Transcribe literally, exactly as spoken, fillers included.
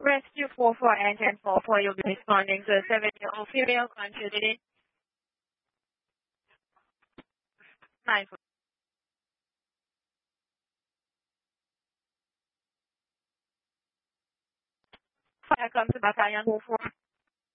Rescue four four engine four four, you'll be responding to a seven-year-old female contributing nine four. Fire come to battalion four four.